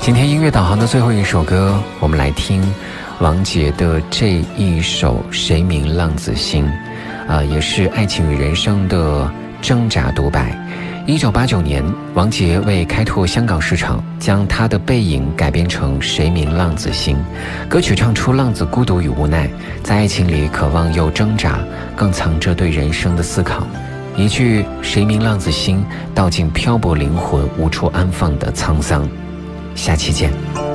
今天音乐导航的最后一首歌，我们来听王杰的这一首《谁明浪子心》，也是爱情与人生的挣扎独白。1989年，王杰为开拓香港市场，将他的背影改编成《谁明浪子心》。歌曲唱出浪子孤独与无奈，在爱情里渴望又挣扎，更藏着对人生的思考。一句“谁明浪子心”，道尽漂泊灵魂无处安放的沧桑。下期见。